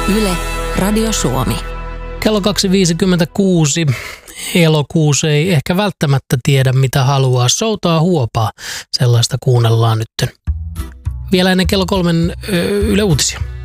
Yle, Radio Suomi. Kello 2.56. Elokuussa ei ehkä välttämättä tiedä mitä haluaa. Soutaa huopaa. Sellaista kuunnellaan nyt. Vielä ennen kello 3 Yle Uutisia.